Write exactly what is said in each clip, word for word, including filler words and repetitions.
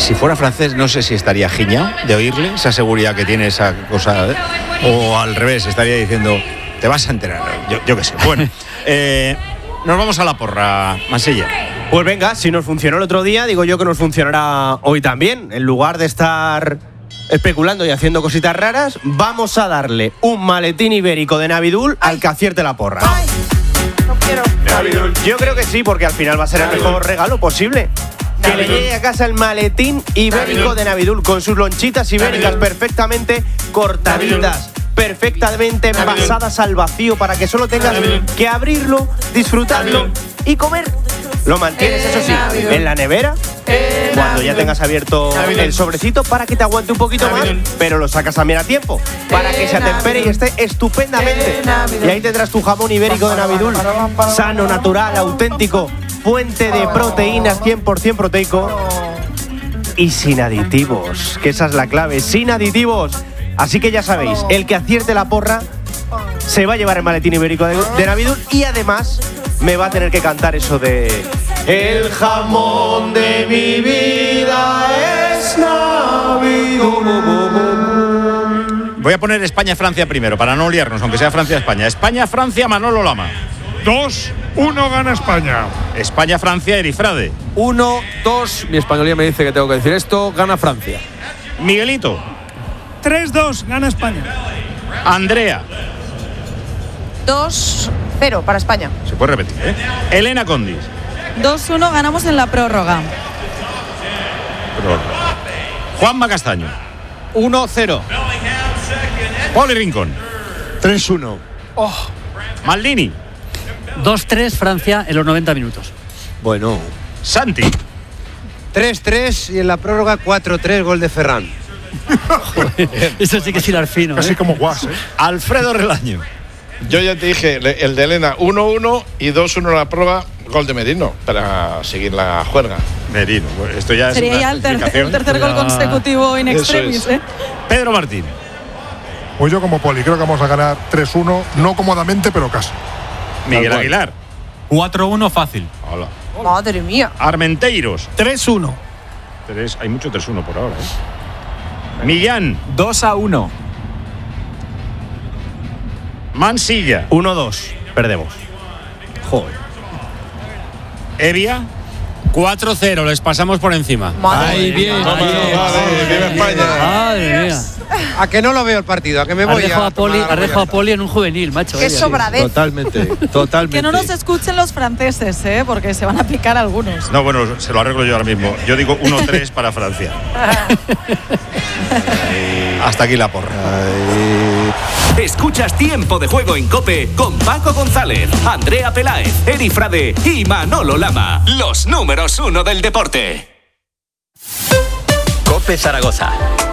si fuera francés, no sé si estaría giñado de oírle, esa seguridad que tiene, esa cosa, ¿eh? O al revés, estaría diciendo, te vas a enterar, yo, yo qué sé. Bueno, eh, nos vamos a la porra, Mansilla. Pues venga, si nos funcionó el otro día, digo yo que nos funcionará hoy también. En lugar de estar especulando y haciendo cositas raras, vamos a darle un maletín ibérico de Navidul al que acierte la porra. Ay, no quiero. Navidul. Yo creo que sí, porque al final va a ser el mejor regalo posible. Que le llegue a casa el maletín ibérico de Navidul con sus lonchitas ibéricas perfectamente cortaditas, perfectamente envasadas al vacío para que solo tengas que abrirlo, disfrutarlo y comer. Lo mantienes, eso sí, en la nevera cuando ya tengas abierto el sobrecito para que te aguante un poquito más, pero lo sacas también a tiempo para que se atempere y esté estupendamente. Y ahí tendrás tu jamón ibérico de Navidul, sano, natural, auténtico, fuente de proteínas, cien por ciento proteico y sin aditivos, que esa es la clave, sin aditivos. Así que ya sabéis, el que acierte la porra se va a llevar el maletín ibérico de, de Navidul y además me va a tener que cantar eso de el jamón de mi vida es Navidul. Voy a poner España-Francia primero, para no liarnos, aunque sea Francia-España. España-Francia, Manolo Lama. dos uno gana España. España-Francia, Erifrade. uno dos, mi españolía me dice que tengo que decir esto, gana Francia. Miguelito. tres dos gana España. Andrea. dos cero para España. Se puede repetir, ¿eh? Elena Condis. dos uno ganamos en la prórroga. Prórroga. Juanma Castaño. uno cero. Poli Rincón. tres uno. Oh. Maldini. dos tres Francia en los noventa minutos. Bueno. Santi. tres tres y en la prórroga cuatro tres, gol de Ferran. Eso sí que es hilar fino. Así ¿eh? como guas, ¿eh? Alfredo Relaño. Yo ya te dije, el de Elena, uno uno y dos uno la prueba, gol de Merino, para seguir la juerga. Merino, esto ya Sería es ya el, ter- el tercer gol consecutivo in extremis, es. ¿eh? Pedro Martín. Pues yo como Poli, creo que vamos a ganar tres uno, no cómodamente, pero casi. Miguel Aguilar. cuatro uno fácil. Hola. Madre mía. Armenteiros. tres uno. Tres, hay mucho tres uno por ahora, ¿eh? Millán. dos a uno. Mansilla. uno dos, perdemos. Joder. Evia. cuatro cero, les pasamos por encima. Madre Ahí bien, Vamos, ahí bien. vale, viva España. Madre mía. A que no lo veo el partido, a que me Has voy dejado a a Poli, tomar has dejado a algo Poli en un juvenil, macho. Qué ella, sobradez. Totalmente, totalmente. Que no nos escuchen los franceses, ¿eh? Porque se van a picar algunos. No, bueno, se lo arreglo yo ahora mismo. Yo digo uno tres para Francia. Hasta aquí la porra. Escuchas Tiempo de Juego en COPE con Paco González, Andrea Peláez, Eri Frade y Manolo Lama. Los números uno del deporte. COPE Zaragoza.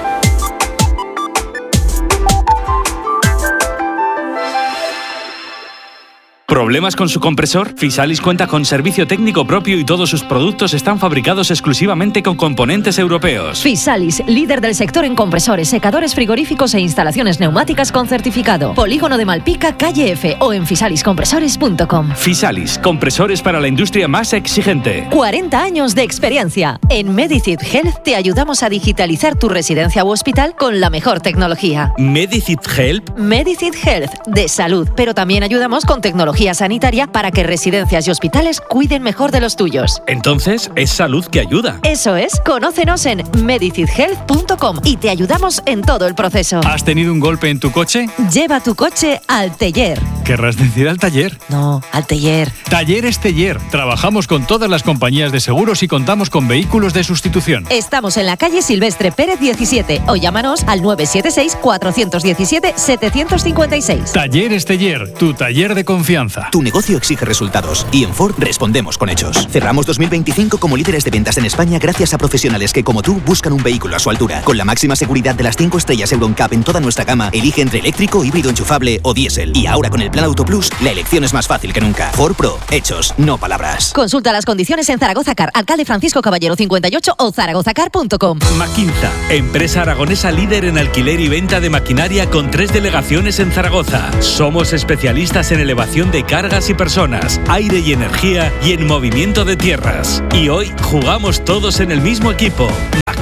¿Problemas con su compresor? Fisalis cuenta con servicio técnico propio y todos sus productos están fabricados exclusivamente con componentes europeos. Fisalis, líder del sector en compresores, secadores frigoríficos e instalaciones neumáticas con certificado. Polígono de Malpica, calle F o en fisalis compresores punto com. Fisalis, compresores para la industria más exigente. cuarenta años de experiencia. En Medicid Health te ayudamos a digitalizar tu residencia u hospital con la mejor tecnología. Medicid Health. Medicid Health, de salud, pero también ayudamos con tecnología sanitaria para que residencias y hospitales cuiden mejor de los tuyos. Entonces, es salud que ayuda. Eso es, conócenos en medicid health punto com y te ayudamos en todo el proceso. ¿Has tenido un golpe en tu coche? Lleva tu coche al taller. ¿Querrás decir al taller? No, al taller. Talleres Teller. Trabajamos con todas las compañías de seguros y contamos con vehículos de sustitución. Estamos en la calle Silvestre Pérez diecisiete o llámanos al nueve siete seis, cuatro uno siete, siete cinco seis. Talleres Teller, tu taller de confianza. Tu negocio exige resultados y en Ford respondemos con hechos. Cerramos dos mil veinticinco como líderes de ventas en España gracias a profesionales que, como tú, buscan un vehículo a su altura. Con la máxima seguridad de las cinco estrellas EuronCap en toda nuestra gama, elige entre eléctrico, híbrido enchufable o diésel. Y ahora con el plan Auto Plus, la elección es más fácil que nunca. Ford Pro, hechos, no palabras. Consulta las condiciones en Zaragoza Car, alcalde Francisco Caballero cincuenta y ocho o zaragoza car punto com. Maquinza, empresa aragonesa líder en alquiler y venta de maquinaria con tres delegaciones en Zaragoza. Somos especialistas en elevación de cargas y personas, aire y energía y en movimiento de tierras. Y hoy jugamos todos en el mismo equipo.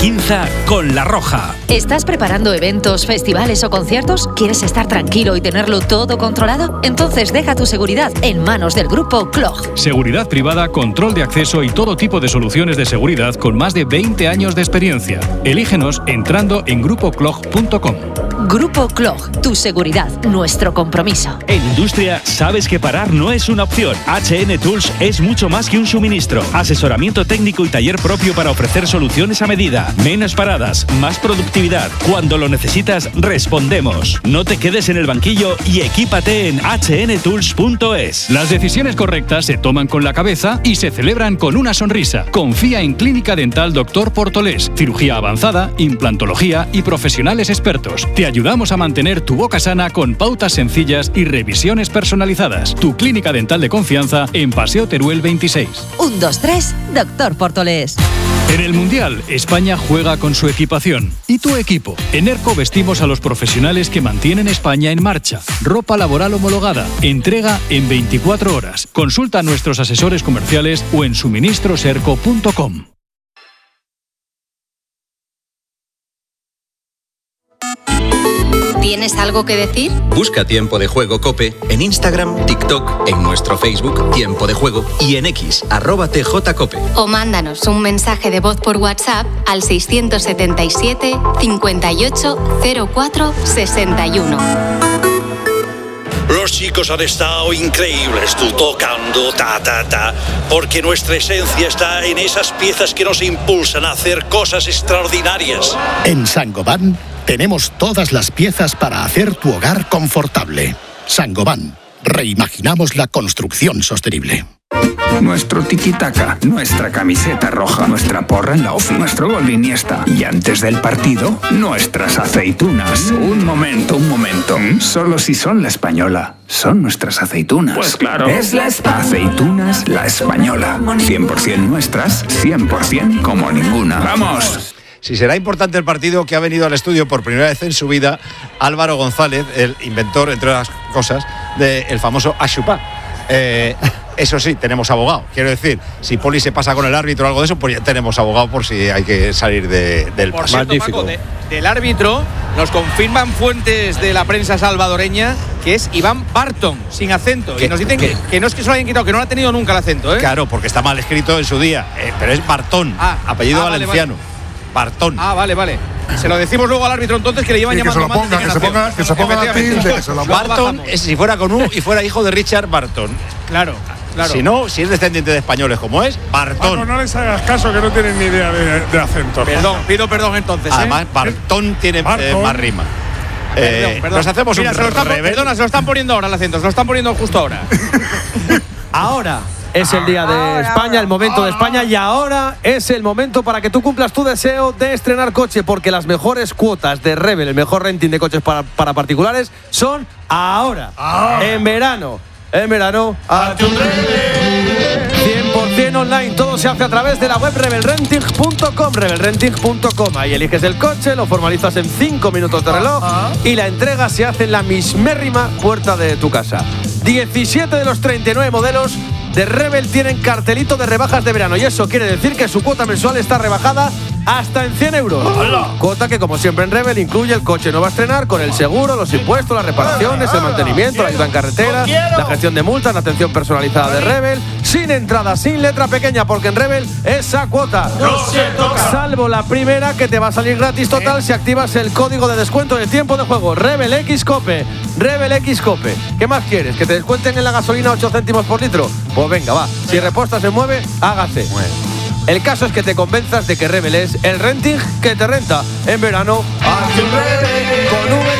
Quinza con La Roja. ¿Estás preparando eventos, festivales o conciertos? ¿Quieres estar tranquilo y tenerlo todo controlado? Entonces deja tu seguridad en manos del grupo Clog. Seguridad privada, control de acceso y todo tipo de soluciones de seguridad con más de veinte años de experiencia. Elígenos entrando en grupo clog punto com. Grupo Clog, tu seguridad, nuestro compromiso. En industria, sabes que parar no es una opción. H N Tools es mucho más que un suministro. Asesoramiento técnico y taller propio para ofrecer soluciones a medida. Menos paradas, más productividad. Cuando lo necesitas, respondemos. No te quedes en el banquillo y equípate en h n tools punto es. Las decisiones correctas se toman con la cabeza y se celebran con una sonrisa. Confía en Clínica Dental Doctor Portolés. Cirugía avanzada, implantología y profesionales expertos. Te ayudamos a mantener tu boca sana con pautas sencillas y revisiones personalizadas. Tu clínica dental de confianza en Paseo Teruel veintiséis. un, dos, tres, Doctor Portolés. En el Mundial, España juega con su equipación. ¿Y tu equipo? En ERCO vestimos a los profesionales que mantienen España en marcha. Ropa laboral homologada. Entrega en veinticuatro horas. Consulta a nuestros asesores comerciales o en suministros erco punto com. ¿Tienes algo que decir? Busca Tiempo de Juego COPE en Instagram, TikTok, en nuestro Facebook Tiempo de Juego y en X, arroba T J Cope. O mándanos un mensaje de voz por WhatsApp al seiscientos setenta y siete, cincuenta y ocho, cero cuatro, sesenta y uno. Los chicos han estado increíbles, tú tocando, ta, ta, ta, porque nuestra esencia está en esas piezas que nos impulsan a hacer cosas extraordinarias. En Saint-Gobain tenemos todas las piezas para hacer tu hogar confortable. Saint-Gobain, reimaginamos la construcción sostenible. Nuestro tiki-taka, nuestra camiseta roja, nuestra porra en la ofi, nuestro gol de Iniesta. Y antes del partido, nuestras aceitunas. Un momento, un momento. Solo si son la española, son nuestras aceitunas. Pues claro. Es la espa- Aceitunas La Española. cien por ciento nuestras, cien por ciento como ninguna. ¡Vamos! Si será importante el partido que ha venido al estudio por primera vez en su vida Álvaro González, el inventor, entre otras cosas, del famoso Ashupá. Eh, eso sí, tenemos abogado. Quiero decir, si Poli se pasa con el árbitro o algo de eso, pues ya tenemos abogado por si hay que salir de, del Por partido. cierto, Paco, de, del árbitro nos confirman fuentes de la prensa salvadoreña que es Iván Barton, sin acento. ¿Qué? Y nos dicen que, que no es que se lo hayan quitado, que no lo ha tenido nunca el acento, ¿eh? Claro, porque está mal escrito en su día, eh, pero es Bartón, Ah, apellido ah, vale, valenciano. vale. Bartón. Ah, vale, vale. Se lo decimos luego al árbitro entonces que le llevan Sí, que se llamando lo mal ponga, desde que se nació. ponga- que se ponga la tilde, que se lo ponga. Barton, es, si fuera con U y fuera hijo de Richard Barton. Claro, claro. Si no, si es descendiente de españoles como es, Bartón. Paco, no les hagas caso, que no tienen ni idea de, de acentos. Perdón, pido perdón entonces. ¿eh? Además, Bartón tiene eh, Barton. más rima. Perdón, Eh, perdón. Nos hacemos Mira, un se lo están, rebel. perdona, se lo están poniendo ahora el acento, se lo están poniendo justo ahora. Ahora es el día de España, el momento de España, y ahora es el momento para que tú cumplas tu deseo de estrenar coche, porque las mejores cuotas de Rebel, el mejor renting de coches para, para particulares, son ahora, en verano. En verano, hazte un Rebel. cien por ciento online, todo se hace a través de la web rebel renting punto com, rebel renting punto com. Ahí eliges el coche, lo formalizas en cinco minutos de reloj y la entrega se hace en la mismérrima puerta de tu casa. diecisiete de los treinta y nueve modelos de Rebel tienen cartelito de rebajas de verano, y eso quiere decir que su cuota mensual está rebajada hasta en cien euros. Cuota que, como siempre en Rebel, incluye el coche nuevo a estrenar con el seguro, los impuestos, las reparaciones, el mantenimiento, la ayuda en carretera, la gestión de multas, la atención personalizada de Rebel, sin entrada, sin letra pequeña, porque en Rebel esa cuota No se toca. salvo la primera, que te va a salir gratis total si activas el código de descuento de tiempo de juego Rebel X Cope. Rebel X Cope. ¿Qué más quieres? ¿Que te descuenten en la gasolina ocho céntimos por litro? Pues venga, va. Si Reposta se mueve, hágase. El caso es que te convenzas de que Rebel es el renting que te renta en verano. Hazte un Rebel con V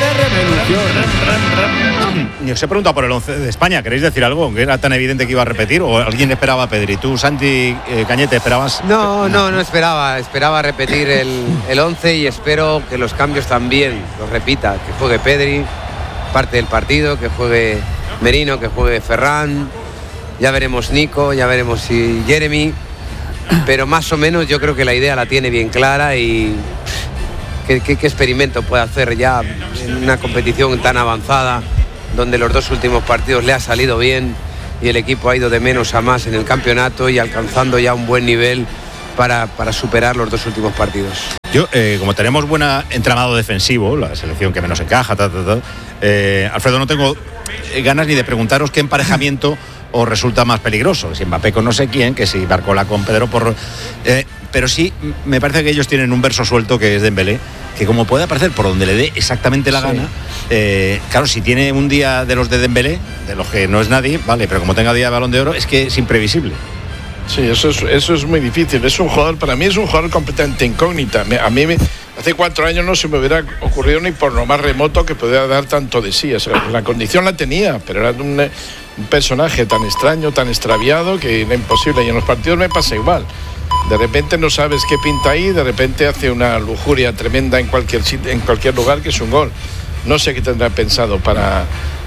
de Revolución. Ni os he preguntado por el once de España. ¿Queréis decir algo? ¿Que era tan evidente que iba a repetir? ¿O alguien esperaba a Pedri? ¿Tú, Santi eh, Cañete, esperabas? No, no, no esperaba. Esperaba repetir el, el once y espero que los cambios también los repita. Que juegue Pedri, parte del partido, que juegue Merino, que juegue Ferran. Ya veremos Nico, ya veremos si Jeremy. Pero más o menos yo creo que la idea la tiene bien clara y qué, qué, qué experimento puede hacer ya en una competición tan avanzada, donde los dos últimos partidos le ha salido bien y el equipo ha ido de menos a más en el campeonato y alcanzando ya un buen nivel para, para superar los dos últimos partidos. Yo, eh, como tenemos buen entramado defensivo, la selección que menos encaja, ta, ta, ta, eh, Alfredo, no tengo ganas ni de preguntaros qué emparejamiento os resulta más peligroso, si Mbappé con no sé quién, que si Barcola con Pedro Porro, eh, pero sí me parece que ellos tienen un verso suelto que es Dembélé, que como puede aparecer por donde le dé exactamente la sí. gana, eh, claro, si tiene un día de los de Dembélé, de los que no es nadie, vale, pero como tenga día de Balón de Oro, es que es imprevisible. Sí, eso es, eso es muy difícil. Es un jugador, para mí es un jugador completamente incógnita. A mí me, hace cuatro años no se me hubiera ocurrido ni por lo más remoto que pudiera dar tanto de sí. O sea, la condición la tenía, pero era un, un personaje tan extraño, tan extraviado, que era imposible. Y en los partidos me pasa igual. De repente no sabes qué pinta ahí, de repente hace una lujuria tremenda en cualquier sitio, en cualquier lugar, que es un gol. No sé qué tendrá pensado para...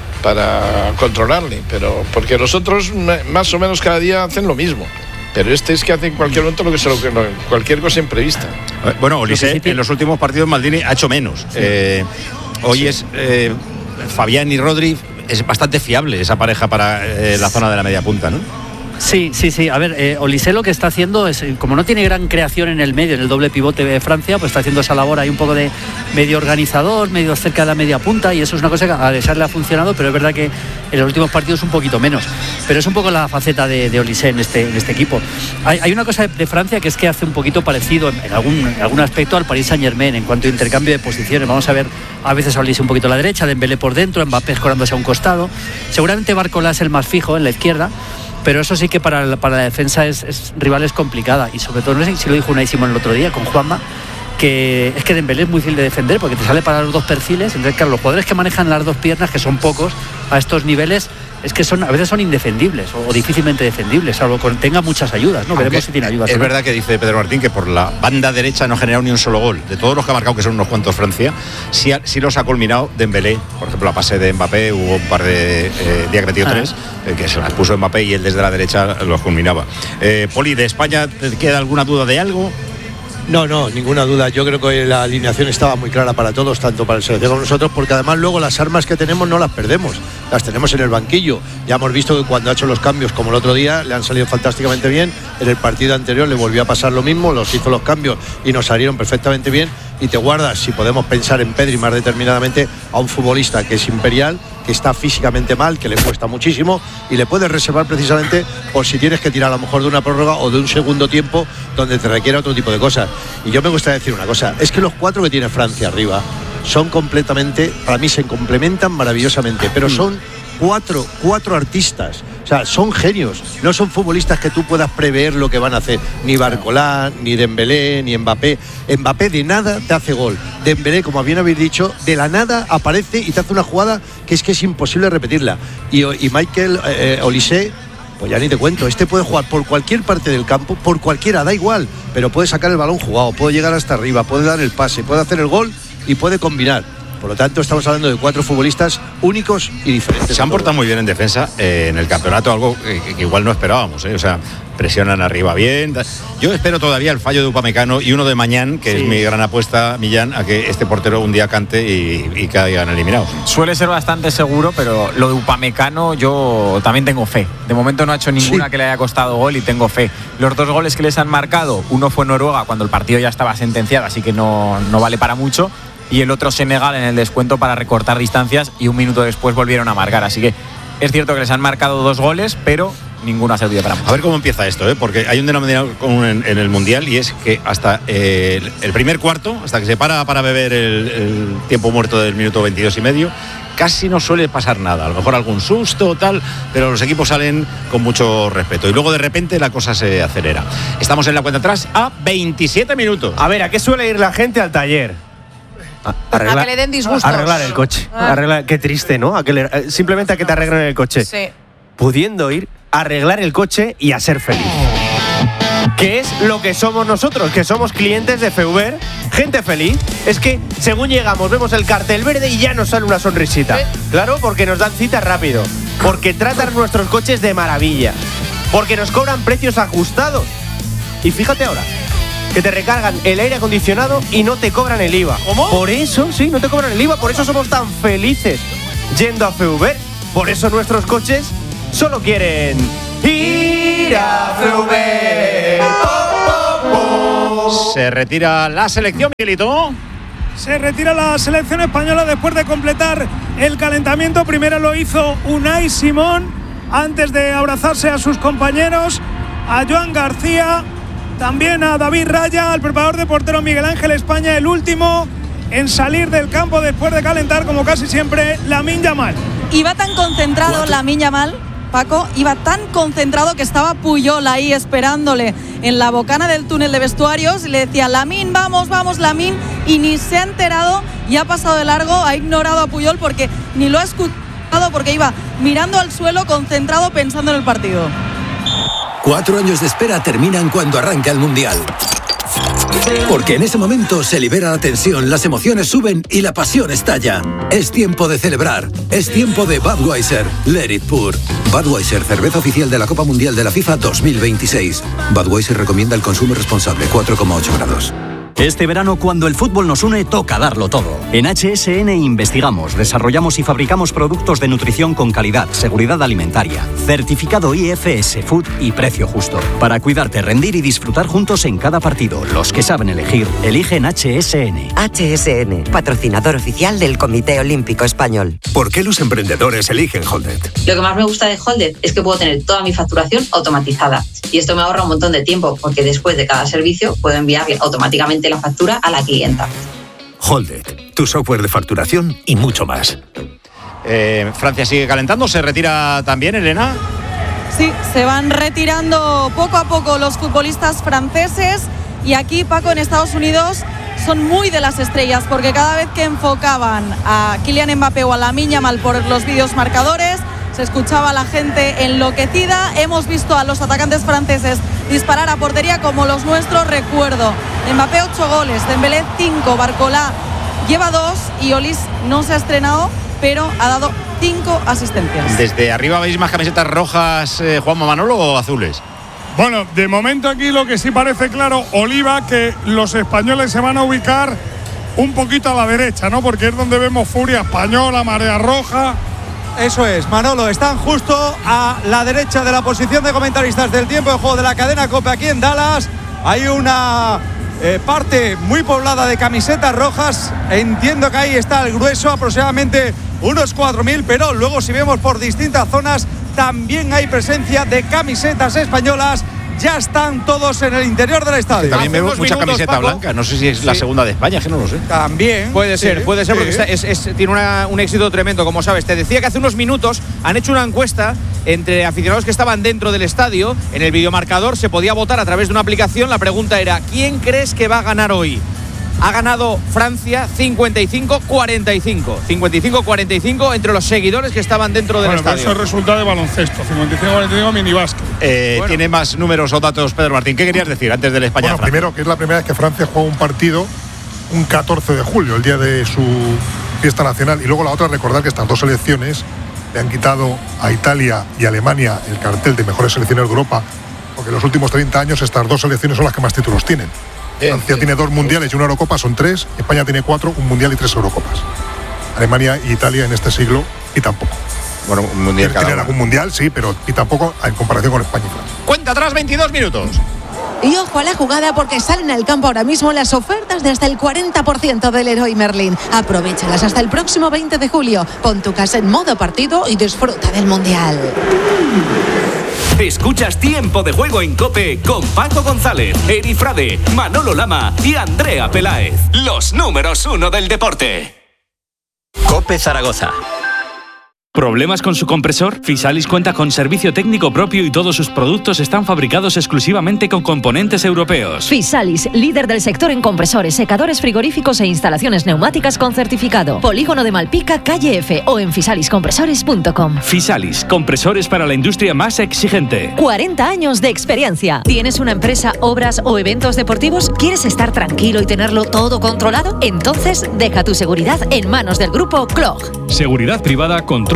para controlarle, pero porque los otros más o menos cada día hacen lo mismo, pero este es que hace en cualquier momento lo que se lo, cualquier cosa imprevista. Bueno, Olise, en los últimos partidos Maldini ha hecho menos. Sí. Eh, hoy sí. es eh, Fabián y Rodri, es bastante fiable esa pareja para eh, la zona de la media punta, ¿no? Sí, sí, sí. A ver, eh, Olise lo que está haciendo es, como no tiene gran creación en el medio, en el doble pivote de Francia, pues está haciendo esa labor ahí un poco de medio organizador, medio cerca de la media punta, y eso es una cosa que a Deschamps le ha funcionado, pero es verdad que en los últimos partidos un poquito menos. Pero es un poco la faceta de, de Olise en este, en este equipo. Hay, hay una cosa de, de Francia que es que hace un poquito parecido en, en, algún, en algún aspecto al Paris Saint-Germain en cuanto a intercambio de posiciones. Vamos a ver a veces a Olise un poquito a la derecha, Dembélé por dentro, Mbappé escorándose a un costado. Seguramente Barcola es el más fijo en la izquierda, pero eso sí que para la, para la defensa es, es rival es complicada, y sobre todo, no sé si lo dijo Unai Simón el otro día con Juanma, que es que Dembélé es muy difícil de defender porque te sale para los dos perfiles. Entonces, claro, los jugadores que manejan las dos piernas, que son pocos a estos niveles, es que son a veces son indefendibles o, o difícilmente defendibles, salvo que tenga muchas ayudas, ¿no? Veremos si tiene ayudas. Es ¿no? verdad que dice Pedro Martín que por la banda derecha no ha generado ni un solo gol. De todos los que ha marcado, que son unos cuantos Francia, sí, ha, sí los ha culminado Dembélé. Por ejemplo, a pase de Mbappé hubo un par de eh, días que metió ah. tres, eh, que se las puso Mbappé y él desde la derecha los culminaba. Eh, Poli, ¿de España te queda alguna duda de algo? No, no, ninguna duda. Yo creo que la alineación estaba muy clara para todos, tanto para el selección como nosotros, porque además luego las armas que tenemos no las perdemos, las tenemos en el banquillo. Ya hemos visto que cuando ha hecho los cambios, como el otro día, le han salido fantásticamente bien. En el partido anterior le volvió a pasar lo mismo, los hizo los cambios y nos salieron perfectamente bien. Y te guardas, si podemos pensar en Pedri más determinadamente, a un futbolista que es imperial, que está físicamente mal, que le cuesta muchísimo, y le puedes reservar precisamente por si tienes que tirar a lo mejor de una prórroga o de un segundo tiempo donde te requiera otro tipo de cosas. Y yo me gustaría decir una cosa, es que los cuatro que tiene Francia arriba son completamente, para mí se complementan maravillosamente, pero son cuatro, cuatro artistas. O sea, son genios, no son futbolistas que tú puedas prever lo que van a hacer. Ni Barcola, ni Dembélé, ni Mbappé. Mbappé de nada te hace gol. Dembélé, como bien habéis dicho, de la nada aparece y te hace una jugada que es que es imposible repetirla. Y, y Michael eh, Olise, pues ya ni te cuento, este puede jugar por cualquier parte del campo, por cualquiera, da igual, pero puede sacar el balón jugado, puede llegar hasta arriba, puede dar el pase, puede hacer el gol y puede combinar. Por lo tanto, estamos hablando de cuatro futbolistas únicos y diferentes. Se han portado muy bien en defensa eh, en el campeonato, algo que, que igual no esperábamos, ¿eh? O sea, presionan arriba bien. Yo espero todavía el fallo de Upamecano y uno de Mañán, que sí. es mi gran apuesta, Millán, a que este portero un día cante y, y caigan eliminados. Suele ser bastante seguro, pero lo de Upamecano yo también tengo fe. De momento no ha hecho ninguna sí. que le haya costado gol y tengo fe. Los dos goles que les han marcado, uno fue Noruega cuando el partido ya estaba sentenciado, así que no, no vale para mucho. Y el otro Senegal en el descuento para recortar distancias y un minuto después volvieron a marcar. Así que es cierto que les han marcado dos goles, pero ninguno ha servido para mucho. A ver cómo empieza esto, ¿eh? Porque hay un denominador común en, en el Mundial, y es que hasta eh, el, el primer cuarto, hasta que se para para beber el, el tiempo muerto del minuto veintidós y medio, casi no suele pasar nada. A lo mejor algún susto o tal, pero los equipos salen con mucho respeto. Y luego de repente la cosa se acelera. Estamos en la cuenta atrás a veintisiete minutos. A ver, ¿a qué suele ir la gente al taller? A, arreglar, a que le den disgustos. Arreglar el coche. Ah. Arreglar, qué triste, ¿no? A que le, simplemente a que te arreglen el coche. Sí. Pudiendo ir a arreglar el coche y a ser feliz. ¿Qué es lo que somos nosotros? Que somos clientes de Feuber, gente feliz. Es que según llegamos vemos el cartel verde y ya nos sale una sonrisita. ¿Sí? Claro, porque nos dan cita rápido. Porque tratan nuestros coches de maravilla. Porque nos cobran precios ajustados. Y fíjate ahora, que te recargan el aire acondicionado y no te cobran el I V A. ¿Cómo? Por eso, sí, no te cobran el I V A, por eso somos tan felices yendo a Feuber. Por eso nuestros coches solo quieren ir a Feuber. Oh, oh, Se retira la selección, Miguelito. Se retira la selección española después de completar el calentamiento. Primero lo hizo Unai Simón antes de abrazarse a sus compañeros, a Joan García, también a David Raya, al preparador de portero Miguel Ángel España, el último en salir del campo después de calentar, como casi siempre, Lamine Yamal. Iba tan concentrado Lamine Yamal, Paco, iba tan concentrado que estaba Puyol ahí esperándole en la bocana del túnel de vestuarios y le decía: Lamine, vamos, vamos, Lamine, y ni se ha enterado y ha pasado de largo, ha ignorado a Puyol porque ni lo ha escuchado, porque iba mirando al suelo, concentrado, pensando en el partido. Cuatro años de espera terminan cuando arranca el Mundial. Porque en ese momento se libera la tensión, las emociones suben y la pasión estalla. Es tiempo de celebrar. Es tiempo de Budweiser. Let it pour. Budweiser, cerveza oficial de la Copa Mundial de la FIFA dos mil veintiséis. Budweiser recomienda el consumo responsable, cuatro coma ocho grados. Este verano, cuando el fútbol nos une, toca darlo todo. En H S N investigamos, desarrollamos y fabricamos productos de nutrición con calidad, seguridad alimentaria, certificado I F S Food y precio justo. Para cuidarte, rendir y disfrutar juntos en cada partido. Los que saben elegir, eligen H S N. H S N, patrocinador oficial del Comité Olímpico Español. ¿Por qué los emprendedores eligen Holded? Lo que más me gusta de Holded es que puedo tener toda mi facturación automatizada. Y esto me ahorra un montón de tiempo, porque después de cada servicio puedo enviar automáticamente la factura a la clienta. Holded, tu software de facturación y mucho más. Eh, Francia sigue calentando, ¿se retira también, Elena? Sí, se van retirando poco a poco los futbolistas franceses y aquí, Paco, en Estados Unidos son muy de las estrellas porque cada vez que enfocaban a Kylian Mbappé o a Lamine Yamal por los vídeos marcadores, se escuchaba a la gente enloquecida. Hemos visto a los atacantes franceses disparar a portería como los nuestros. Recuerdo, Mbappé ocho goles, Dembélé cinco, Barcola lleva dos y Olis no se ha estrenado, pero ha dado cinco asistencias. ¿Desde arriba veis más camisetas rojas, eh, Juanma Manolo, o azules? Bueno, de momento aquí lo que sí parece claro, Oliva, que los españoles se van a ubicar un poquito a la derecha, ¿no? Porque es donde vemos furia española, marea roja. Eso es, Manolo, están justo a la derecha de la posición de comentaristas del tiempo de juego de la cadena COPE aquí en Dallas. Hay una eh, parte muy poblada de camisetas rojas. Entiendo que ahí está el grueso, aproximadamente unos cuatro mil, pero luego si vemos por distintas zonas también hay presencia de camisetas españolas. Ya están todos en el interior del estadio. También vemos mucha minutos, camiseta Paco. Blanca. No sé si es sí. la segunda de España, que no lo sé. También. Puede ser, sí, puede ser, sí. porque está, es, es, tiene una, un éxito tremendo, como sabes. Te decía que hace unos minutos han hecho una encuesta entre aficionados que estaban dentro del estadio. En el videomarcador se podía votar a través de una aplicación. La pregunta era: ¿quién crees que va a ganar hoy? Ha ganado Francia cincuenta y cinco a cuarenta y cinco. cincuenta y cinco a cuarenta y cinco entre los seguidores que estaban dentro del bueno, pues estadio. Eso es resultado de baloncesto. cincuenta y cinco a cuarenta y cinco minibásquet. Eh, bueno. Tiene más números o datos, Pedro Martín. ¿Qué querías decir antes del España? Bueno, primero, que es la primera vez que Francia juega un partido un catorce de julio, el día de su fiesta nacional. Y luego la otra, recordar que estas dos selecciones le han quitado a Italia y Alemania el cartel de mejores selecciones de Europa, porque en los últimos treinta años estas dos selecciones son las que más títulos tienen. Francia tiene dos mundiales y una Eurocopa, son tres. España tiene cuatro, un mundial y tres Eurocopas. Alemania y Italia en este siglo y tampoco. Bueno, un mundial cada tienen algún mundial, sí, pero y tampoco en comparación con España y Francia. Cuenta atrás, veintidós minutos. Y ojo a la jugada porque salen al campo ahora mismo las ofertas de hasta el cuarenta por ciento del Leroy Merlin. Aprovéchalas hasta el próximo veinte de julio. Pon tu casa en modo partido y disfruta del mundial. Escuchas Tiempo de Juego en COPE con Paco González, Eri Frade, Manolo Lama y Andrea Peláez. Los números uno del deporte. COPE Zaragoza. ¿Problemas con su compresor? Fisalis cuenta con servicio técnico propio y todos sus productos están fabricados exclusivamente con componentes europeos. Fisalis, líder del sector en compresores, secadores frigoríficos e instalaciones neumáticas con certificado. Polígono de Malpica, calle F o en fisalis compresores punto com. Fisalis, compresores para la industria más exigente. cuarenta años de experiencia. ¿Tienes una empresa, obras o eventos deportivos? ¿Quieres estar tranquilo y tenerlo todo controlado? Entonces deja tu seguridad en manos del grupo C L O G. Seguridad privada, control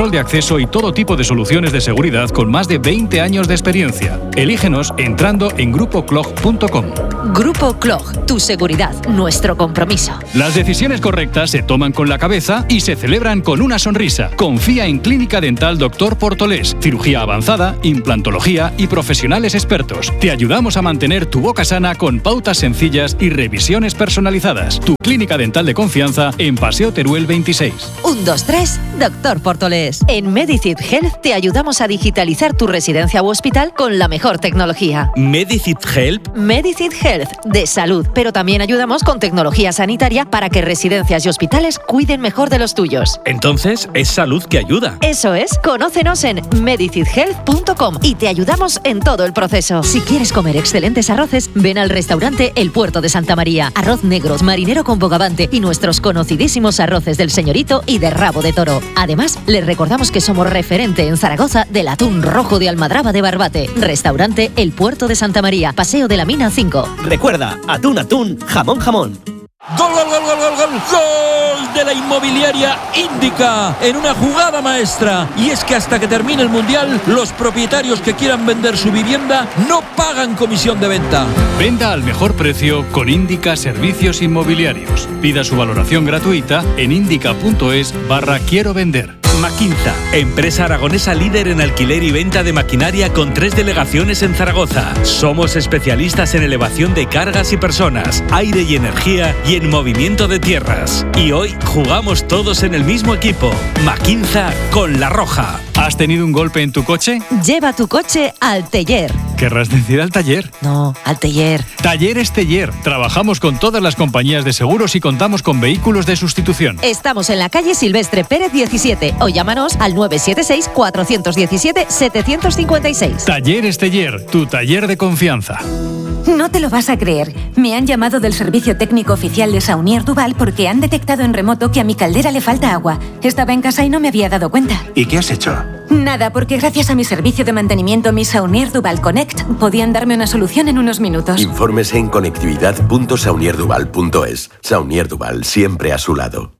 control de acceso y todo tipo de soluciones de seguridad con más de veinte años de experiencia. Elígenos entrando en grupo clog punto com. Grupo Clog, tu seguridad, nuestro compromiso. Las decisiones correctas se toman con la cabeza y se celebran con una sonrisa. Confía en Clínica Dental Doctor Portolés. Cirugía avanzada, implantología y profesionales expertos. Te ayudamos a mantener tu boca sana con pautas sencillas y revisiones personalizadas. Tu clínica dental de confianza en Paseo Teruel veintiséis. un, dos, tres, Doctor Portolés. En Medicid Health te ayudamos a digitalizar tu residencia u hospital con la mejor tecnología. Medicid Help. Medicid Health, de salud, pero también ayudamos con tecnología sanitaria para que residencias y hospitales cuiden mejor de los tuyos. Entonces, es salud que ayuda. Eso es, conócenos en medicid health punto com y te ayudamos en todo el proceso. Si quieres comer excelentes arroces, ven al restaurante El Puerto de Santa María. Arroz negro, marinero con bogavante y nuestros conocidísimos arroces del Señorito y de rabo de toro. Además, les recordamos que somos referente en Zaragoza del atún rojo de Almadraba de Barbate. Restaurante El Puerto de Santa María, Paseo de la Mina cinco. Recuerda, atún, atún, jamón, jamón. ¡Gol, gol, gol, gol, gol, gol! ¡Gol de la inmobiliaria Índica! En una jugada maestra. Y es que hasta que termine el Mundial, los propietarios que quieran vender su vivienda no pagan comisión de venta. Venda al mejor precio con Índica Servicios Inmobiliarios. Pida su valoración gratuita en indica.es barra quiero vender. Maquinza, empresa aragonesa líder en alquiler y venta de maquinaria con tres delegaciones en Zaragoza. Somos especialistas en elevación de cargas y personas, aire y energía y en movimiento de tierras. Y hoy jugamos todos en el mismo equipo. Maquinza con La Roja. ¿Has tenido un golpe en tu coche? Lleva tu coche al taller. ¿Querrás decir al taller? No, al taller. Talleres Teller. Trabajamos con todas las compañías de seguros y contamos con vehículos de sustitución. Estamos en la calle Silvestre Pérez diecisiete o llámanos al nueve siete seis, cuatro uno siete, siete cinco seis. Talleres Teller, tu taller de confianza. No te lo vas a creer. Me han llamado del servicio técnico oficial de Saunier Duval porque han detectado en remoto que a mi caldera le falta agua. Estaba en casa y no me había dado cuenta. ¿Y qué has hecho? Nada, porque gracias a mi servicio de mantenimiento, mi Saunier Duval Connect, podían darme una solución en unos minutos. Infórmese en conectividad punto saunier duval punto es. Saunier Duval, siempre a su lado.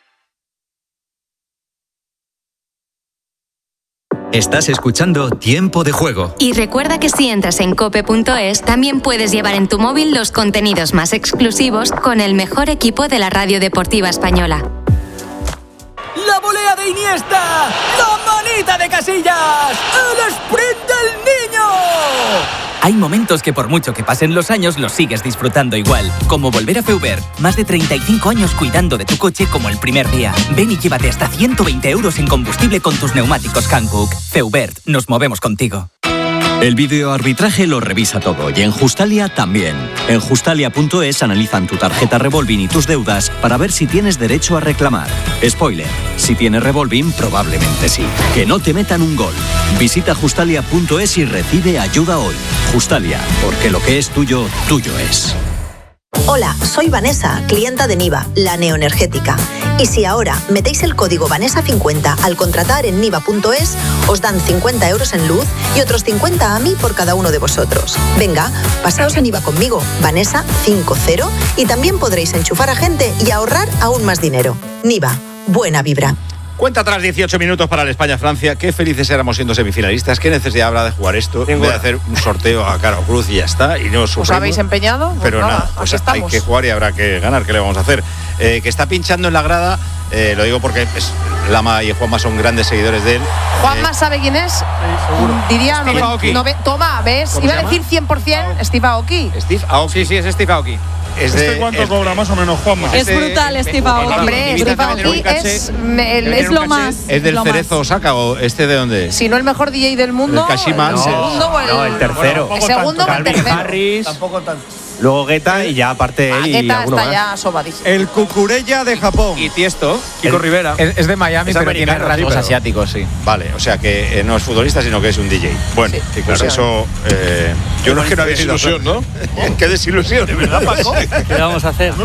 Estás escuchando Tiempo de Juego. Y recuerda que si entras en cope punto es, también puedes llevar en tu móvil los contenidos más exclusivos con el mejor equipo de la radio deportiva española. ¡La volea de Iniesta! ¡La manita de Casillas! ¡El sprint del niño! Hay momentos que por mucho que pasen los años los sigues disfrutando igual. Como volver a Feubert. Más de treinta y cinco años cuidando de tu coche como el primer día. Ven y llévate hasta ciento veinte euros en combustible con tus neumáticos Hankook. Feubert, nos movemos contigo. El videoarbitraje lo revisa todo y en Justalia también. En justalia punto es analizan tu tarjeta Revolving y tus deudas para ver si tienes derecho a reclamar. Spoiler, si tienes Revolving probablemente sí. Que no te metan un gol. Visita justalia punto es y recibe ayuda hoy. Justalia, porque lo que es tuyo, tuyo es. Hola, soy Vanessa, clienta de Niva, la neoenergética. Y si ahora metéis el código Vanessa cincuenta al contratar en niva punto es, os dan cincuenta euros en luz y otros cincuenta a mí por cada uno de vosotros. Venga, pasaos a Niva conmigo, Vanessa cincuenta, y también podréis enchufar a gente y ahorrar aún más dinero. Niva, buena vibra. Cuenta atrás dieciocho minutos para el España-Francia. Qué felices éramos siendo semifinalistas. ¿Qué necesidad habrá de jugar esto? En vez de hacer un sorteo a cara o cruz y ya está. Y no ¿Os habéis empeñado? Pues pero nada, nada, pues hay estamos. que jugar y habrá que ganar. ¿Qué le vamos a hacer? Eh, que está pinchando en la grada, eh, lo digo porque pues, Lama y Juanma son grandes seguidores de él. Juanma eh, sabe quién es. Diría, Steve Aoki. no, toma, ¿ves? ¿Cómo Iba se a decir llama? cien por ciento Steve Aoki. Steve Aoki. Sí, sí, es Steve Aoki. Es ¿Este de, cuánto es, cobra más o menos, Juanma? Es brutal, Steve Aoki. Hombre, Steve Aoki es, me- el- es lo más. ¿Es del lo Cerezo más. Osaka o este de dónde? Si no el mejor D J del mundo. El Kashima. el No, segundo o el, no, el tercero. El segundo o el Calvin tercero. Harris, Tampoco tanto. luego Guetta y ya aparte él y Guetta alguno está más. ya sobadísimo. El Cucurella de Japón. Y Tiesto, Kiko el- Rivera. Es, es de Miami, Es pero tiene americano, rasgos sí, pero- asiáticos, sí. Vale, o sea que eh, no es futbolista, sino que es un D J. Bueno, Sí, pues eso. Eh, yo no es que no había ido a Desilusión, ¿no? Qué desilusión, ¿de verdad, Paco? ¿Qué vamos a hacer?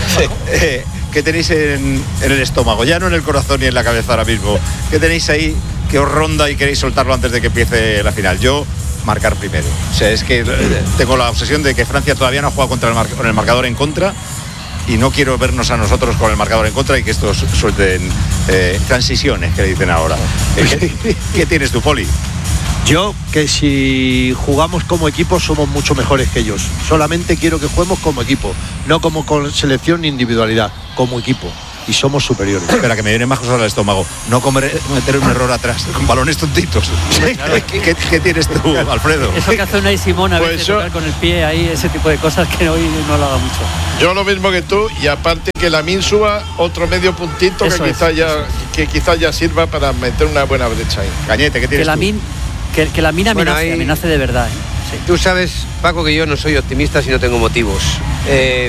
Eh, ¿Qué tenéis en, en el estómago? Ya no en el corazón ni en la cabeza ahora mismo. ¿Qué tenéis ahí que os ronda y queréis soltarlo antes de que empiece la final? Yo, marcar primero. O sea, es que eh, tengo la obsesión de que Francia todavía no ha jugado contra el mar- con el marcador en contra y no quiero vernos a nosotros con el marcador en contra y que estos suelten eh, transiciones, que le dicen ahora. Eh, ¿qué, ¿Qué tienes tú, Poli? Yo, que si jugamos como equipo somos mucho mejores que ellos. Solamente quiero que juguemos como equipo, no como con selección ni individualidad, como equipo. Y somos superiores. Espera, que me vienen más cosas al estómago. No comer, meter un error atrás, con balones tontitos. Claro. ¿Qué, qué, ¿Qué tienes tú, Alfredo? Eso que hace Unai Simón a Pues veces, yo- tocar con el pie ahí, ese tipo de cosas que hoy no lo haga mucho. Yo lo mismo que tú, y aparte que Lamine suba otro medio puntito Eso que es, quizá ya eso que quizá ya sirva para meter una buena brecha ahí. Cañete, ¿qué Que Lamine que, que Lamine Bueno, amenace, ahí- amenace de verdad. ¿eh? Sí. Tú sabes, Paco, que yo no soy optimista si no tengo motivos. Eh,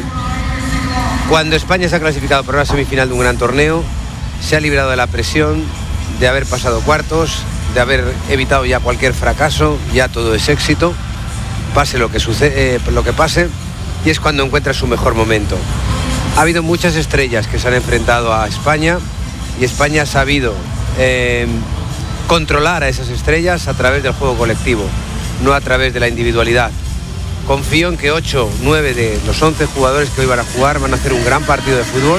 cuando España se ha clasificado para una semifinal de un gran torneo, se ha librado de la presión, de haber pasado cuartos, de haber evitado ya cualquier fracaso, ya todo es éxito, pase lo que sucede, eh, lo que pase, y es cuando encuentra su mejor momento. Ha habido muchas estrellas que se han enfrentado a España y España ha sabido eh, controlar a esas estrellas a través del juego colectivo, no a través de la individualidad. Confío en que ocho, nueve de los once jugadores que hoy van a jugar van a hacer un gran partido de fútbol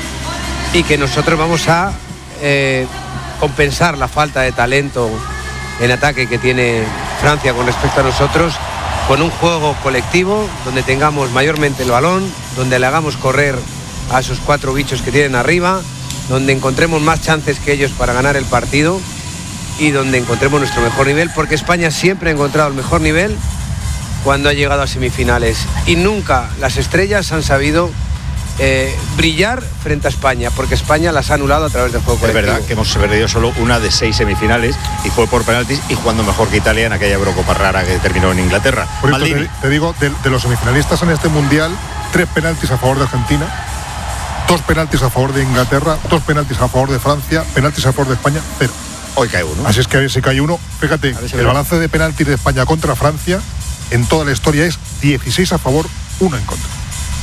y que nosotros vamos a eh, compensar la falta de talento en ataque que tiene Francia con respecto a nosotros con un juego colectivo donde tengamos mayormente el balón, donde le hagamos correr a esos cuatro bichos que tienen arriba, donde encontremos más chances que ellos para ganar el partido y donde encontremos nuestro mejor nivel, porque España siempre ha encontrado el mejor nivel cuando ha llegado a semifinales y nunca las estrellas han sabido eh, brillar frente a España, porque España las ha anulado a través del juego Es colectivo. verdad que hemos perdido solo una de seis semifinales y fue por penaltis y jugando mejor que Italia en aquella Eurocopa rara que terminó en Inglaterra. Por esto Maldini. te, te digo, de, de los semifinalistas en este mundial, tres penaltis a favor de Argentina, dos penaltis a favor de Inglaterra, dos penaltis a favor de Francia, penaltis a favor de España, cero. Hoy cae uno. Así es que a ver si cae uno. Fíjate, si el veremos. balance de penaltis de España contra Francia en toda la historia es dieciséis a favor, uno en contra.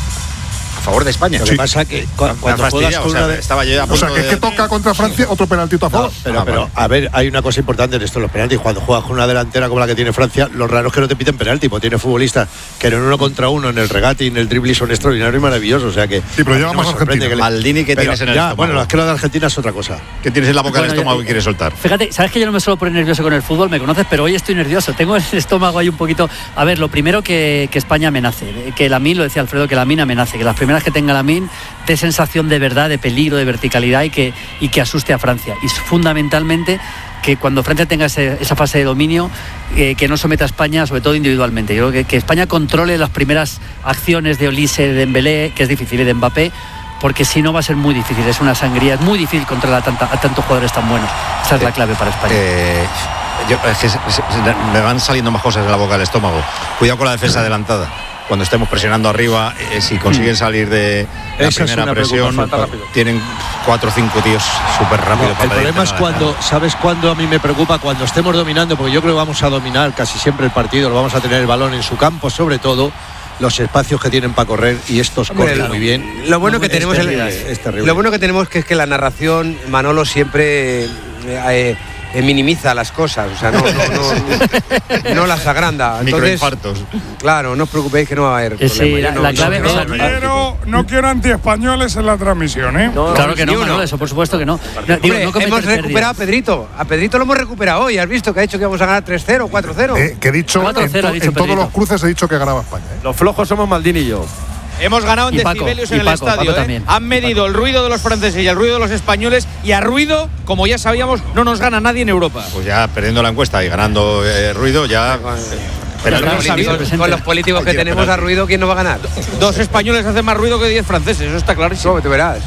A favor de España. Lo que pasa que cu- Me ha cuando juegas fastidiado, con o sea, una de... estaba yo ya a O sea, punto que es de- que toca contra Francia otro penaltito a favor. No, pero, Ah, pero vale. a ver, hay una cosa importante en esto, los penaltis. Cuando juegas con una delantera como la que tiene Francia, lo raro es que no te piten penalti, porque tiene futbolistas que en uno contra uno, en el regate y en el dribbling son extraordinarios y maravillosos. O sea que. Sí, pero lleva a mí más me sorprende Argentina. que le- Maldini, ¿qué Pero tienes en el ya, estómago? Bueno, es que lo de Argentina es otra cosa. ¿Qué tienes en la boca Bueno, del estómago ya- que quieres soltar? Fíjate, sabes que yo no me suelo poner nervioso con el fútbol, me conoces, pero hoy estoy nervioso. Tengo el estómago ahí un poquito. A ver, lo primero que, que España amenace, que Lamine, lo decía Alfredo, que Lamine amenace, que las primeras que tenga Lamine dé sensación de verdad, de peligro, de verticalidad y que, y que asuste a Francia. Y fundamentalmente que cuando Francia tenga ese- esa fase de dominio, eh, que no someta a España, sobre todo individualmente. Yo creo que, que España controle las primeras acciones de Olise, de Dembélé, que es difícil, y de Mbappé, porque si no va a ser muy difícil, es una sangría, es muy difícil controlar a, tanta- a tantos jugadores tan buenos. Esa es la clave para España. Eh, yo- es que se- se- se- me van saliendo más cosas de la boca del estómago. Cuidado con la defensa adelantada. Cuando estemos presionando arriba, eh, si consiguen salir de la Esa es primera una presión, preocupación. tienen cuatro o cinco tíos súper rápido. No, el problema es cuando, ¿sabes cuándo a mí me preocupa? Cuando estemos dominando, porque yo creo que vamos a dominar casi siempre el partido, lo vamos a tener el balón en su campo, sobre todo los espacios que tienen para correr y estos Hombre, corren lo- muy bien. Lo bueno que Es tenemos terrible, es, es terrible. lo bueno que tenemos que es que la narración Manolo siempre eh, eh, eh, minimiza las cosas, o sea, no, no, no, no las agranda. Entonces, Microinfartos. claro, no os preocupéis que no va a haber Eh, sí, problema. la- Yo no- la no- clave- no- o sea, no- Quiero, no quiero antiespañoles en la transmisión, ¿eh? Claro que no, ni uno. Manolo, eso por supuesto que no. No, Hombre, digo, no cometer hemos recuperado a pérdidas. Pedrito. A Pedrito lo hemos recuperado hoy. ¿Has visto que ha dicho que vamos a ganar tres cero, cuatro cero? Eh, que he dicho, cuatro en, cero to- ha dicho en todos Pedrito. los cruces he dicho que ganaba España. ¿eh? Los flojos somos Maldini y yo. Hemos ganado en Y Paco, decibelios y en el Paco, estadio. Paco ¿eh? también. Han medido el ruido de los franceses y el ruido de los españoles, y a ruido, como ya sabíamos, no nos gana nadie en Europa. Pues ya perdiendo la encuesta y ganando eh, ruido, ya. Pero Pero con, los políticos- con los políticos que Oye, tenemos penalti. a ruido, ¿quién nos va a ganar? Dos españoles hacen más ruido que diez franceses, eso está clarísimo. ¿Cómo te verás?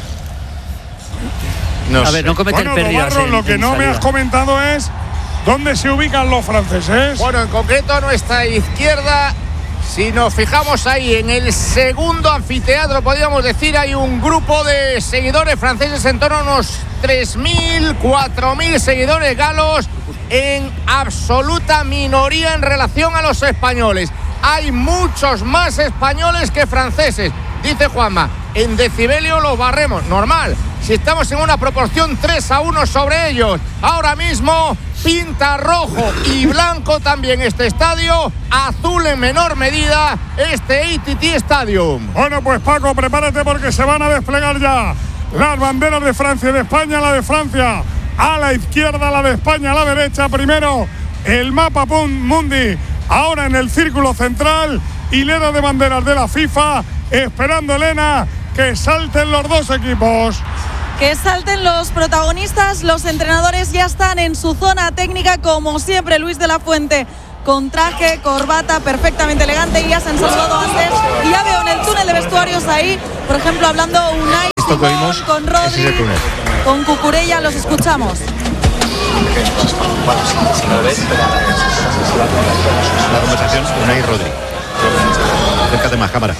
No A sé. ver, no cometer Bueno, pérdidas. Navarro, en- lo que en no me salida. has comentado es dónde se ubican los franceses. Bueno, en concreto a nuestra izquierda, si nos fijamos ahí en el segundo anfiteatro, podríamos decir, hay un grupo de seguidores franceses, en torno a unos tres mil, cuatro mil seguidores galos, en absoluta minoría en relación a los españoles. Hay muchos más españoles que franceses. Dice Juanma, en decibelio los barremos, normal. Si estamos en una proporción tres a uno sobre ellos, ahora mismo pinta rojo y blanco también este estadio, azul en menor medida este A T T Stadium. Bueno, pues Paco, prepárate porque se van a desplegar ya las banderas de Francia y de España, la de Francia a la izquierda, la de España a la derecha. Primero el mapa mundi, ahora en el círculo central, hilera de banderas de la FIFA, esperando Elena que salten los dos equipos. Que salten los protagonistas, los entrenadores ya están en su zona técnica, como siempre. Luis de la Fuente con traje, corbata, perfectamente elegante, y ya se han saludado antes. Y ya veo en el túnel de vestuarios ahí, por ejemplo, hablando Unai Simón con Rodri, con Cucurella, los escuchamos. La conversación Unai y Rodri. Acércate más, cámara.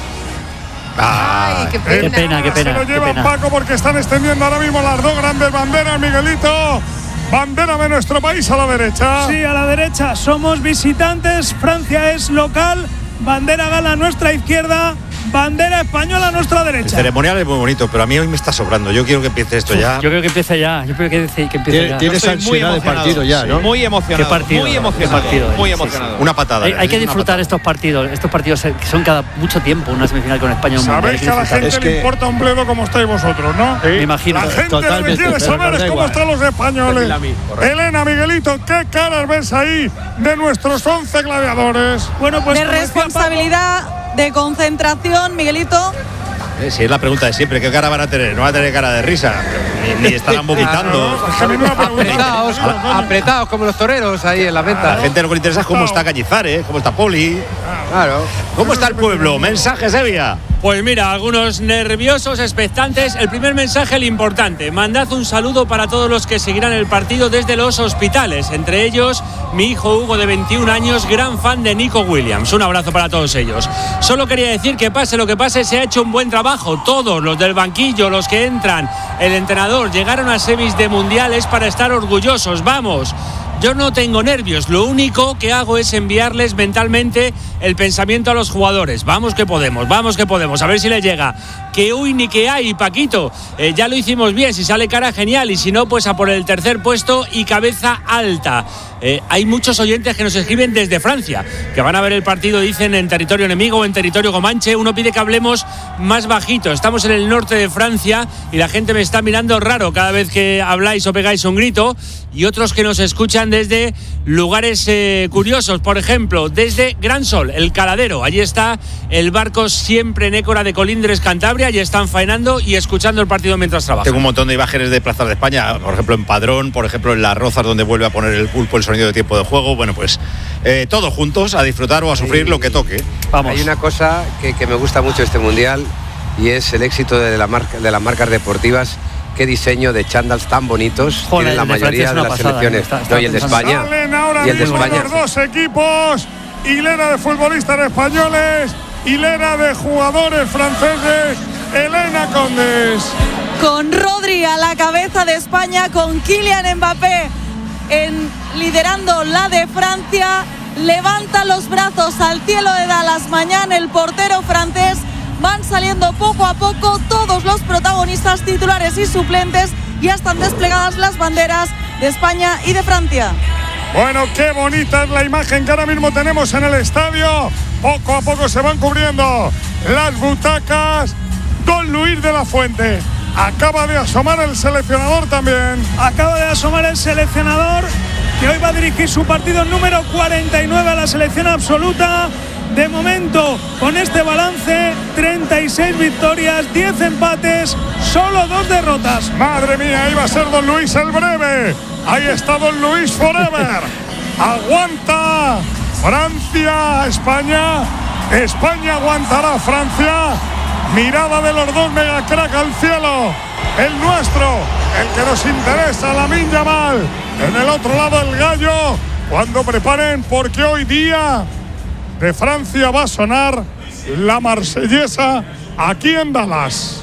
Ay, qué pena. Qué pena, qué pena. Se lo qué llevan pena. Paco porque están extendiendo ahora mismo las dos grandes banderas, Miguelito. Bandera de nuestro país a la derecha. Sí, a la derecha somos visitantes, Francia es local, bandera gala a nuestra izquierda, bandera española a nuestra El derecha. ceremonial es muy bonito, pero a mí hoy me está sobrando. Yo quiero que empiece esto ya. Yo creo que empiece ya. Yo creo que, que empiece ya. Tienes ansiedad de partido ya, ¿no? Muy emocionado. Qué partido, muy qué emocionado. partido, muy sí, emocionado. Una patada. Hay, hay que una disfrutar patada. estos partidos, estos partidos que son cada mucho tiempo, una semifinal con España. Un mundial, hay Sabéis que que a la disfrutar. gente Es le que- importa un bledo como estáis vosotros, ¿no? Me imagino. La gente Totalmente, lo que quiere pero saber nos es da cómo igual. están los españoles. Elena, Miguelito, ¿qué caras ves ahí de nuestros once gladiadores? Bueno, pues De como decía Paco, responsabilidad, de concentración, Miguelito. Eh, Si es la pregunta de siempre, ¿qué cara van a tener? No van a tener cara de risa, ni, ni estarán vomitando. Es que a mí me lo preguntan. Apretados, a- apretados como los toreros ahí en la A la venta. gente lo que le interesa es cómo está Cañizares, cómo está Poli, Claro. cómo está el pueblo. Mensajes, Evia. Pues mira, algunos nerviosos, expectantes. El primer mensaje, el importante. Mandad un saludo para todos los que seguirán el partido desde los hospitales. Entre ellos, mi hijo Hugo, de veintiún años, gran fan de Nico Williams. Un abrazo para todos ellos. Solo quería decir que pase lo que pase, se ha hecho un buen trabajo. Todos, los del banquillo, los que entran, el entrenador, llegaron a semis de mundiales para estar orgullosos. ¡Vamos! Yo no tengo nervios, lo único que hago es enviarles mentalmente el pensamiento a los jugadores. Vamos que podemos, vamos que podemos, a ver si les llega. Que uy ni que hay, Paquito, eh, ya lo hicimos bien, si sale cara genial, y si no, pues a por el tercer puesto y cabeza alta. Eh, hay muchos oyentes que nos escriben desde Francia, que van a ver el partido, dicen, en territorio enemigo o en territorio comanche. Uno pide que hablemos más bajito. Estamos en el norte de Francia y la gente me está mirando raro cada vez que habláis o pegáis un grito. Y otros que nos escuchan desde lugares eh, curiosos, por ejemplo, desde Gran Sol, el Caladero. Allí está el barco siempre en Écora de Colindres, Cantabria, y están faenando y escuchando el partido mientras trabajan. Tengo un montón de imágenes de plazas de España, por ejemplo en Padrón, por ejemplo en Las Rozas, donde vuelve a poner el pulpo el sonido de tiempo de juego. Bueno, pues eh, todos juntos a disfrutar o a sufrir lo que toque. Hay una cosa que, que me gusta mucho de este mundial y es el éxito de, la marca, de las marcas deportivas. Qué diseño de chándals tan bonitos. Joder, tienen la el de Francia mayoría es de una las pasada, selecciones. está- No, está y el de pensando. España. Salen ahora Y el de mismo España. los dos equipos. Hilera de futbolistas españoles, hilera de jugadores franceses. Elena Condes. Con Rodri a la cabeza de España, con Kylian Mbappé en, liderando la de Francia. Levanta los brazos al cielo de Dallas mañana el portero francés. Van saliendo poco a poco todos los protagonistas, titulares y suplentes. Ya están desplegadas las banderas de España y de Francia. Bueno, qué bonita es la imagen que ahora mismo tenemos en el estadio. Poco a poco se van cubriendo las butacas. Don Luis de la Fuente. Acaba de asomar el seleccionador también. acaba de asomar el seleccionador, que hoy va a dirigir su partido número cuarenta y nueve a la selección absoluta. De momento, con este balance, treinta y seis victorias, diez empates, solo dos derrotas. Madre mía, iba a ser Don Luis el breve. Ahí está Don Luis forever. Aguanta Francia, España. España aguantará Francia. Mirada de los dos megacrack al cielo. El nuestro, el que nos interesa, Lamine Yamal. En el otro lado el gallo. Cuando preparen, porque hoy día de Francia va a sonar la marsellesa aquí en Dallas.